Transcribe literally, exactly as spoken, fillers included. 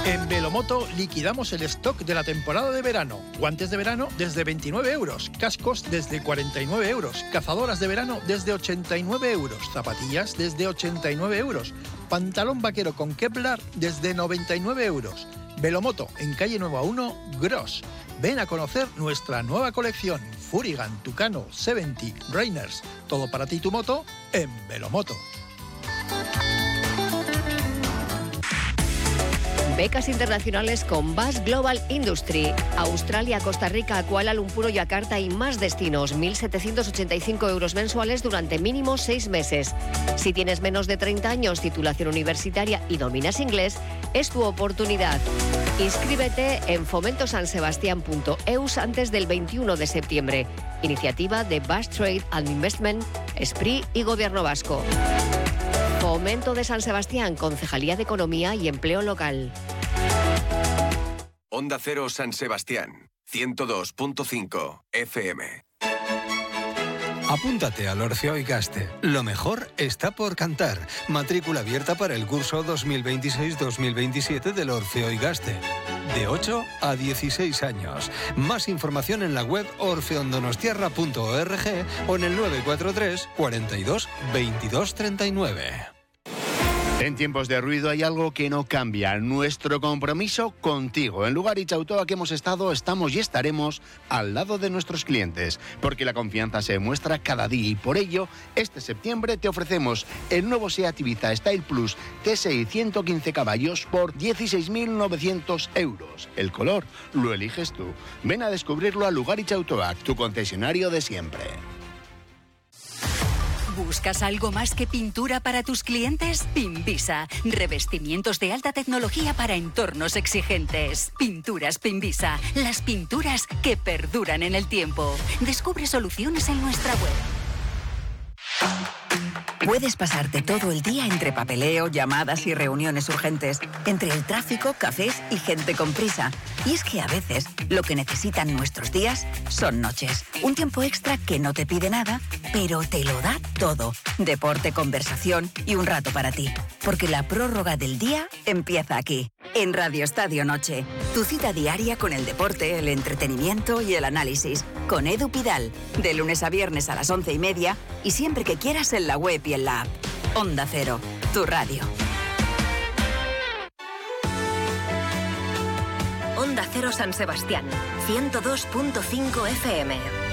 En Velomoto liquidamos el stock de la temporada de verano. Guantes de verano desde veintinueve euros, cascos desde cuarenta y nueve euros, cazadoras de verano desde ochenta y nueve euros, zapatillas desde ochenta y nueve euros, pantalón vaquero con Kevlar desde noventa y nueve euros. Velomoto, en calle Nueva uno, Gros. Ven a conocer nuestra nueva colección, Furigan, Tucano, setenta, Rainers. Todo para ti y tu moto en Velomoto. Becas internacionales con Bass Global Industry. Australia, Costa Rica, Kuala Lumpur, Yakarta y más destinos. mil setecientos ochenta y cinco euros mensuales durante mínimo seis meses. Si tienes menos de treinta años, titulación universitaria y dominas inglés, es tu oportunidad. Inscríbete en fomentosansebastian punto e u s antes del veintiuno de septiembre. Iniciativa de Bass Trade and Investment, S P R I y Gobierno Vasco. Fomento de San Sebastián, Concejalía de Economía y Empleo Local. Onda Cero San Sebastián, ciento dos punto cinco F M. Apúntate al Orfeo y Gaste. Lo mejor está por cantar. Matrícula abierta para el curso dos mil veintiséis dos mil veintisiete del Orfeo y Gaste. De ocho a dieciséis años. Más información en la web orfeondonostiarra punto org o en el nueve cuatro tres, cuarenta y dos, veintidós treinta y nueve. En tiempos de ruido hay algo que no cambia, nuestro compromiso contigo. En Lugaritz Autoa que hemos estado, estamos y estaremos al lado de nuestros clientes, porque la confianza se demuestra cada día y por ello, este septiembre te ofrecemos el nuevo SEAT Ibiza Style Plus T S I ciento quince caballos por dieciséis mil novecientos euros. El color lo eliges tú. Ven a descubrirlo a Lugaritz Autoa, tu concesionario de siempre. ¿Buscas algo más que pintura para tus clientes? Pinvisa. Revestimientos de alta tecnología para entornos exigentes. Pinturas Pinvisa. Las pinturas que perduran en el tiempo. Descubre soluciones en nuestra web. Puedes pasarte todo el día entre papeleo, llamadas y reuniones urgentes, entre el tráfico, cafés y gente con prisa. Y es que a veces lo que necesitan nuestros días son noches. Un tiempo extra que no te pide nada, pero te lo da todo. Deporte, conversación y un rato para ti. Porque la prórroga del día empieza aquí, en Radio Estadio Noche. Tu cita diaria con el deporte, el entretenimiento y el análisis. Con Edu Pidal, de lunes a viernes a las once y media y siempre que quieras en la web y en la app. Onda Cero, tu radio. Onda Cero San Sebastián, ciento dos punto cinco F M.